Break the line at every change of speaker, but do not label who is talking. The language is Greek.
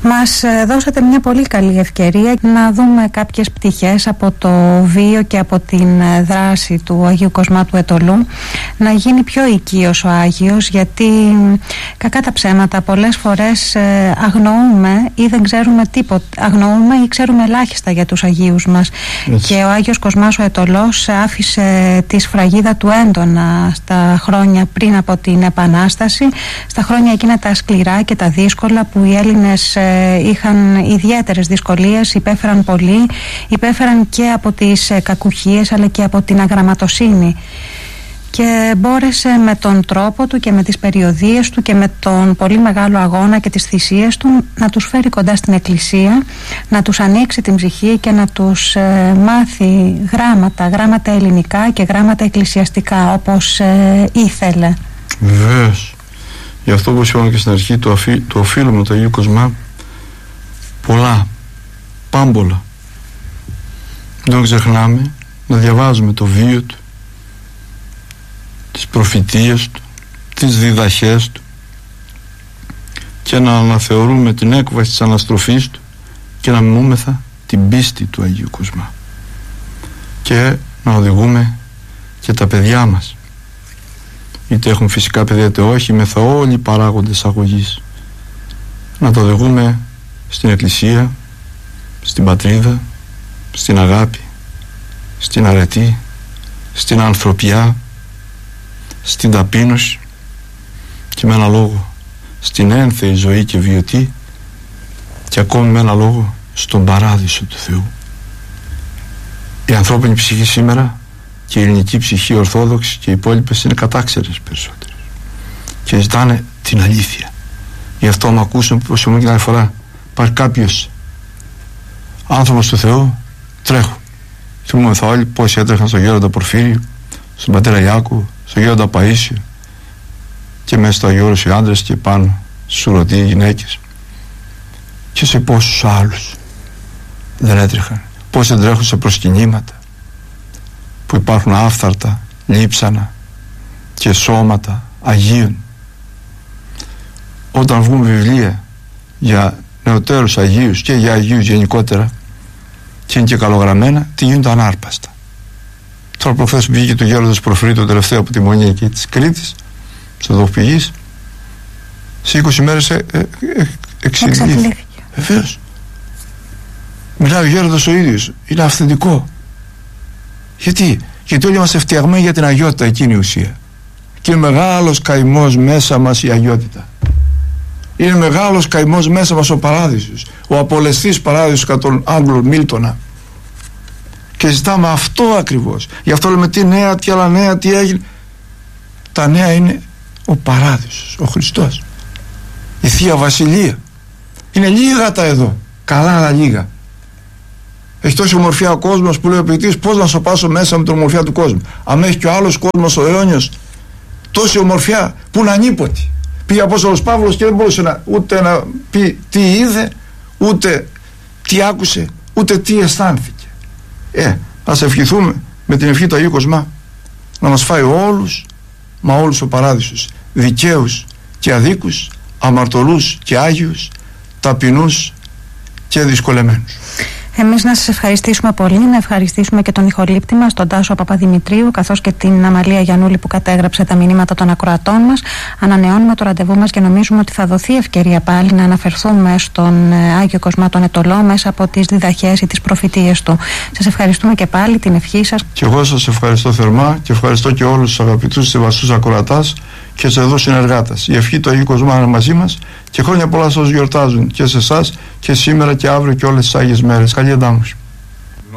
Μας δώσατε μια πολύ καλή ευκαιρία να δούμε κάποιες πτυχές από το βίο και από την δράση του Αγίου Κοσμά του Αιτωλού, να γίνει πιο οικείος ο Άγιος, γιατί κακά τα ψέματα πολλές φορές αγνοούμε ή δεν ξέρουμε τίποτα, αγνοούμε ή ξέρουμε ελάχιστα για τους Αγίους μας. Έτσι. Και ο Άγιος Κοσμάς ο Αιτωλός άφησε τη σφραγίδα του έντονα στα χρόνια πριν από την Επανάσταση, στα χρόνια εκείνα τα σκληρά και τα δύσκολα που οι Έλληνες είχαν ιδιαίτερες δυσκολίες, υπέφεραν πολύ, υπέφεραν και από τις κακουχίες αλλά και από την αγραμματοσύνη, και μπόρεσε με τον τρόπο του και με τις περιοδίες του και με τον πολύ μεγάλο αγώνα και τις θυσίες του να τους φέρει κοντά στην Εκκλησία, να τους ανοίξει την ψυχή και να τους μάθει γράμματα ελληνικά και γράμματα εκκλησιαστικά όπως ήθελε.
Βεβαίως. Γι' αυτό, όπως είπαμε και στην αρχή, το οφείλουμε το Αγίου Κοσμά πολλά, πάμπολα. Δεν ξεχνάμε να διαβάζουμε το βίο του, τις προφητείες του, τις διδαχές του, και να αναθεωρούμε την έκβαση της αναστροφής του και να μιμούμεθα την πίστη του Αγίου Κοσμά, και να οδηγούμε και τα παιδιά μας, είτε έχουν φυσικά παιδιά είτε όχι, μεθα όλοι οι παράγοντες αγωγής, να το οδηγούμε στην Εκκλησία, στην πατρίδα, στην αγάπη, στην αρετή, στην ανθρωπιά, στην ταπείνωση και με ένα λόγο στην ένθεη ζωή και βιωτή, και ακόμη με ένα λόγο στον παράδεισο του Θεού. Η ανθρώπινη ψυχή σήμερα και η ελληνική ψυχή ορθόδοξη και οι υπόλοιπες είναι κατάξερες περισσότερες και ζητάνε την αλήθεια. Γι' αυτό μου ακούσουν πως μου την άλλη φορά υπάρχει κάποιος άνθρωπος του Θεού, τρέχουν. Θυμούμεθα όλοι πως έτρεχαν στον Γέροντα Πορφύριο, στον πατέρα Ιάκου, στον Γέροντα Παΐσιο, και μέσα στο Αγίου Όρος οι άντρες και πάνω στους ουρωτοί οι γυναίκες, και σε πόσους άλλους δεν έτρεχαν, πώς δεν τρέχουν σε προσκυνήματα που υπάρχουν άφθαρτα, λείψανα και σώματα Αγίων. Όταν βγουν βιβλία για νεωτέρους Αγίους και για Αγίους γενικότερα και είναι και καλογραμμένα, τι γίνονται ανάρπαστα. Τώρα προχθές βγήκε το Γέροντας Προφρή, το τελευταίο από τη Μονή εκεί της Κρήτης, στο Δοφπηγής, σε 20 μέρες εξηγήθηκε. Βεβαίως. Μιλάει ο Γέροντας ο ίδιος, είναι αυθεντικό. Γιατί όλοι είμαστε φτιαγμένοι για την αγιότητα, εκείνη η ουσία. Και είναι μεγάλος καημός μέσα μας η αγιότητα. Είναι μεγάλος καημός μέσα μας ο παράδεισος, ο απολεσθής παράδεισος κατά τον Άγγλο Μίλτονα. Και ζητάμε αυτό ακριβώς. Γι' αυτό λέμε τι νέα, τι άλλα νέα, τι έγινε. Τα νέα είναι ο παράδεισος, ο Χριστός, η Θεία Βασιλεία. Είναι λίγα τα εδώ, καλά αλλά λίγα. Έχει τόση ομορφιά ο κόσμος που λέει ο ποιητής, πώς να σωπάσω μέσα με την ομορφιά του κόσμου. Αν έχει και ο άλλος κόσμος ο αιώνιος τόση ομορφιά που είναι ανίποτη. Πήγε ο Απόστολος Παύλος και δεν μπορούσε ούτε να πει τι είδε, ούτε τι άκουσε, ούτε τι αισθάνθηκε. Ας ευχηθούμε με την ευχή του Αγίου Κοσμά να μας φάει όλους, μα όλους ο παράδεισος, δικαίους και αδίκους, αμαρτωλούς και άγιους, ταπεινούς και δυσκολεμένους.
Εμείς να σας ευχαριστήσουμε πολύ, να ευχαριστήσουμε και τον ηχολήπτη μας, τον Τάσο Παπαδημητρίου, καθώς και την Αμαλία Γιαννούλη που κατέγραψε τα μηνύματα των ακροατών μας. Ανανεώνουμε το ραντεβού μας και νομίζουμε ότι θα δοθεί ευκαιρία πάλι να αναφερθούμε στον Άγιο Κοσμά τον Αιτωλό μέσα από τις διδαχές ή τις προφητείες του. Σας ευχαριστούμε και πάλι, την ευχή σας.
Και εγώ σας ευχαριστώ θερμά και ευχαριστώ και όλους τους αγαπητούς σεβαστούς ακροατάς και σε εδώ συνεργάτες. Η ευχή του Αγίου Κοσμά είναι μαζί μας και χρόνια πολλά σας γιορτάζουν και σε εσάς και σήμερα και αύριο και όλες τις Άγιες μέρες. Καλή εντάμωση.